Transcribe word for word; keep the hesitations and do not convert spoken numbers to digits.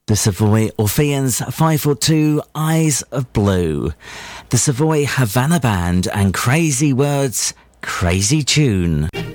The Savoy Orpheans, five four two, Eyes of Blue. The Savoy Havana Band and Crazy Words, Crazy Tune.